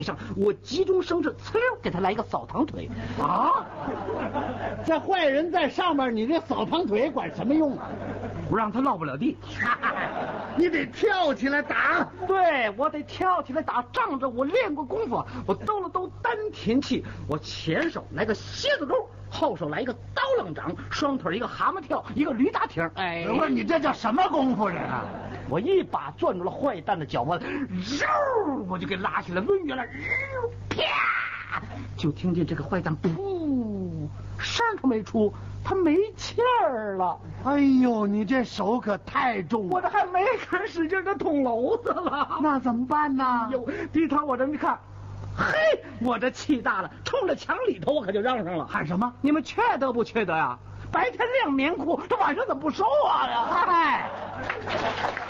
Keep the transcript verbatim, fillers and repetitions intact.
上，我急中生智，呲溜给他来一个扫堂腿。 啊！这坏人在上面，你这扫堂腿管什么用啊？ 不让他落不了地。 你得跳起来打。 对，我得跳起来打。仗着我练过功夫，我兜了兜丹田气，我前手来个蝎子钩，后手来一个刀楞掌，双腿一个蛤蟆跳，一个驴打挺。哎， 我说你这叫什么功夫这个？ 我一把攥住了坏蛋的脚腕，嗖，我就给拉起来抡圆了，啪！就听见这个坏蛋噗，声都没出，他没气儿了。 哎呦，你这手可太重了， 我这还没敢使劲的捅娄子了。 那怎么办呢？ 哟，低头我这一看，嘿，我这气大了，冲着墙里头我可就嚷上了， 喊什么？ 你们缺德不缺德呀？白天晾棉裤，这晚上怎么不收啊呀？ 嗨！